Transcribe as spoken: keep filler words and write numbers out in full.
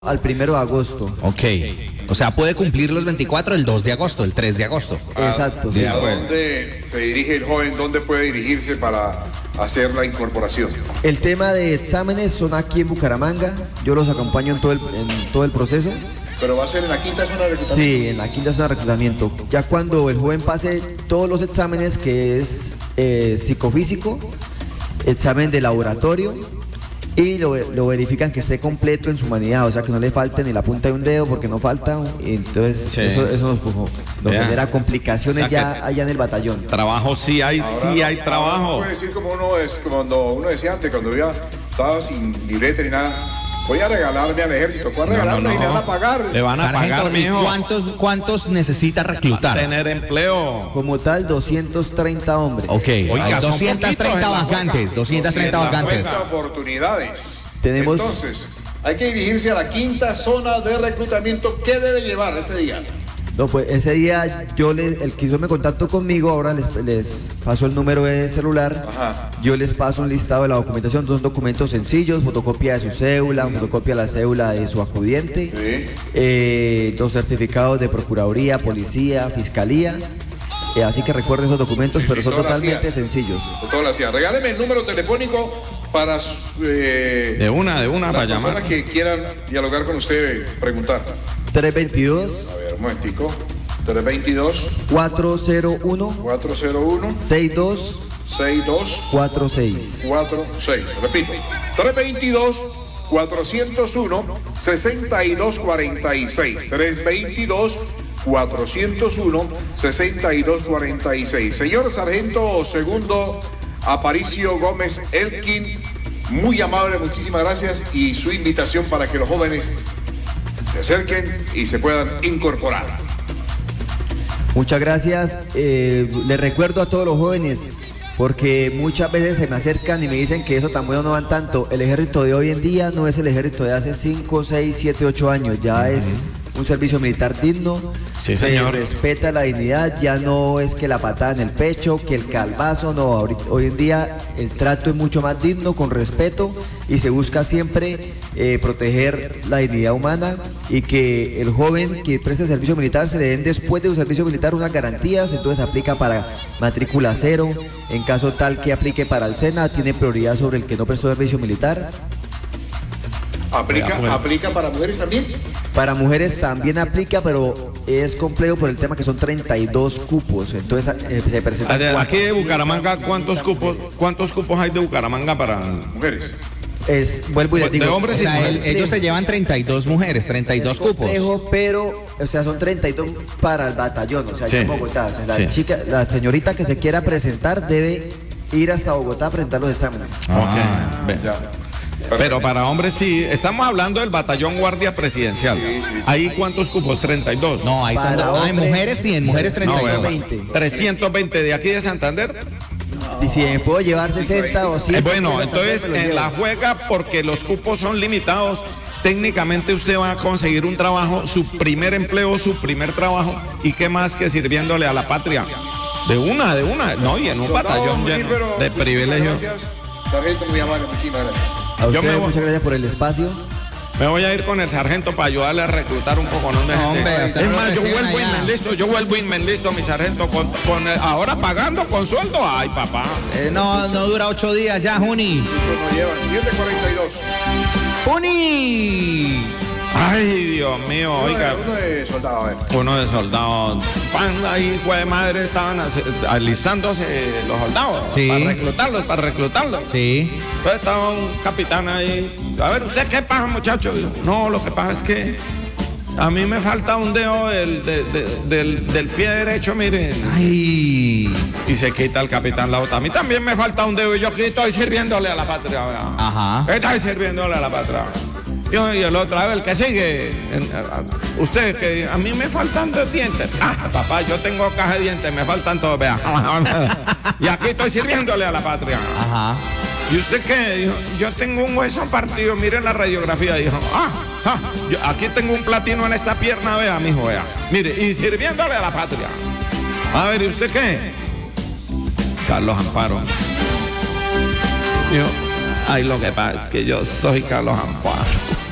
al primero de agosto. Ok. O sea, puede cumplir los veinticuatro el dos de agosto, el tres de agosto. Ah, exacto. ¿Y a dónde se dirige el joven? ¿Dónde puede dirigirse para hacer la incorporación? El tema de exámenes son aquí en Bucaramanga. Yo los acompaño en todo el, en todo el proceso. ¿Pero va a ser en la quinta zona de reclutamiento? Sí, en la quinta zona de reclutamiento. Ya cuando el joven pase todos los exámenes, que es eh, psicofísico, examen de laboratorio, y lo, lo verifican que esté completo en su humanidad, o sea que no le falte ni la punta de un dedo porque no falta, y entonces sí. eso, eso nos, nos genera complicaciones, o sea, ya allá en el batallón. Trabajo sí hay, ahora, sí hay trabajo. No puede decir como uno es, cuando uno decía antes, cuando ya estaba sin libreta ni nada, voy a regalarme al ejército, ¿cuál regalarme? No, no, no. Y le van a pagar. Le van a Sargento, pagar, mijo. ¿Cuántos, ¿Cuántos necesita reclutar? Tener empleo. Como tal, doscientos treinta hombres. Ok, oiga, doscientas treinta vacantes, doscientas treinta vacantes. oportunidades. Tenemos... Entonces, hay que dirigirse a la quinta zona de reclutamiento. ¿Qué debe llevar ese día? No, pues ese día yo les, el que hizo me contacto conmigo, ahora les, les paso el número de celular. Ajá. Yo les paso un listado de la documentación, son documentos sencillos, fotocopia de su cédula, fotocopia de la cédula de su acudiente, sí. eh, los certificados de Procuraduría, Policía, Fiscalía. Eh, así que recuerden esos documentos, sí, pero sí, son totalmente sencillos. Todas las días. Regáleme el número telefónico para eh, de una, de una para llamar. Las personas que quieran dialogar con usted, preguntar. tres veintidós. A ver, un momentico. tres veintidós. cuatro cero uno. cuatro cero uno. sesenta y dos. sesenta y dos. cuarenta y seis. cuarenta y seis. Repito. tres veintidós. cuatrocientos uno. sesenta y dos cuarenta y seis. tres veintidós. cuatrocientos uno. sesenta y dos cuarenta y seis. Señor Sargento Segundo Aparicio Gómez Elkin, muy amable, muchísimas gracias, y su invitación para que los jóvenes se acerquen y se puedan incorporar. Muchas gracias. Eh, les recuerdo a todos los jóvenes, porque muchas veces se me acercan y me dicen que eso tan bueno no van tanto. El ejército de hoy en día no es el ejército de hace cinco, seis, siete, ocho años, ya uh-huh. es un servicio militar digno, sí, se señor. respeta la dignidad, ya no es que la patada en el pecho, que el calvazo, no, ahorita, hoy en día el trato es mucho más digno, con respeto, y se busca siempre eh, proteger la dignidad humana, y que el joven que preste servicio militar se le den después de un servicio militar unas garantías. Entonces aplica para matrícula cero, en caso tal que aplique para el SENA, tiene prioridad sobre el que no prestó servicio militar. ¿Aplica, pues. ¿Aplica para mujeres también? Para mujeres también aplica, pero es complejo por el tema que son treinta y dos cupos, entonces eh, se presentan. Aquí de Bucaramanga, ¿cuántos cupos, cuántos cupos hay de Bucaramanga para mujeres? Es, vuelvo y les digo, de hombres, o sea, el, ellos se llevan treinta y dos mujeres, treinta y dos cupos. Complejo, pero, o sea, son treinta y dos para el batallón, o sea, sí. en Bogotá. O sea, la, sí. chica, la señorita que se quiera presentar debe ir hasta Bogotá a presentar los exámenes. Ah, okay. Ya. Pero para hombres sí, estamos hablando del batallón guardia presidencial. Sí, sí, sí. ¿Ahí cuántos cupos? treinta y dos. No, ahí están. Ah, en mujeres sí, en mujeres treinta y dos. No, bueno, trescientos veinte de aquí de Santander. Y si me puedo llevar sesenta o cien. Eh, bueno, entonces en la juega, porque los cupos son limitados, técnicamente usted va a conseguir un trabajo, su primer empleo, su primer trabajo, y qué más que sirviéndole a la patria. De una, de una, no, y en un batallón lleno de privilegios. Sargento, muy amable, muchísimas gracias. A usted, Yo me voy, muchas gracias por el espacio. Me voy a ir con el sargento para ayudarle a reclutar un poco, ¿no? no hombre, es más, yo vuelvo y me enlisto, yo vuelvo y me enlisto, mi sargento, con, con el, ahora pagando con sueldo. Ay, papá. Eh, no, no dura ocho días ya, Juni. Muchos no llevan, siete cuarenta y dos. ¡Juni! Ay, Dios mío, uno oiga. De, uno de soldado, a ver. Uno de soldado. Pan ahí, hijo de madre, estaban alistándose los soldados. Sí. Para reclutarlos, para reclutarlos. Sí. Entonces estaba un capitán ahí. A ver, ¿usted qué pasa, muchacho? No, lo que pasa es que a mí me falta un dedo del, de, de, del, del pie derecho, miren. Ay. Y se quita el capitán la otra. A mí también me falta un dedo y yo aquí estoy sirviéndole a la patria. ¿verdad? Ajá. Estoy sirviéndole a la patria. Y el otro, a ver, el que sigue. Usted, que a mí me faltan dos dientes. Ah, papá, yo tengo caja de dientes, me faltan todos, vea. Y aquí estoy sirviéndole a la patria. Ajá. ¿Y usted qué? Dijo, yo tengo un hueso partido, mire la radiografía. Dijo, ah, ah yo aquí tengo un platino en esta pierna, vea, mijo, vea. Mire, y sirviéndole a la patria. A ver, ¿y usted qué? Carlos Amparo. Yo, ay, lo que pasa es que yo soy Carlos Amparo.